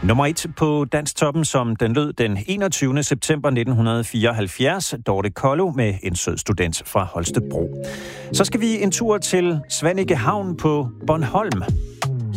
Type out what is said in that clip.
Nummer 1 på Dansktoppen, som den lød den 21. september 1974, Dorte Kollo med En sød student fra Holstebro. Så skal vi en tur til Svanike Havn på Bornholm.